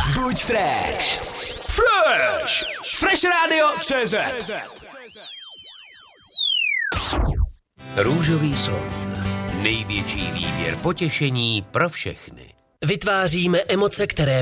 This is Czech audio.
Buď fresh. Fresh. Fresh Radio.cz. Růžový song. Největší výběr potěšení pro všechny. Vytváříme emoce, které